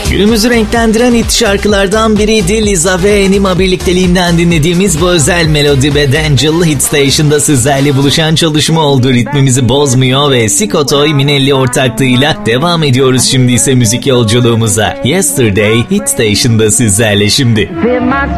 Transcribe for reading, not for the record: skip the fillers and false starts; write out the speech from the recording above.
Günümüzü renklendiren hit şarkılardan biriydi. Lisa ve Enima birlikteliğinden dinlediğimiz bu özel melodi Bad Angel Hit Station'da sizlerle buluşan çalışma oldu. Ritmimizi bozmuyor ve Sikotoy Minelli ortaklığıyla devam ediyoruz şimdi ise müzik yolculuğumuza. Yesterday Hit Station'da sizlerle şimdi. There must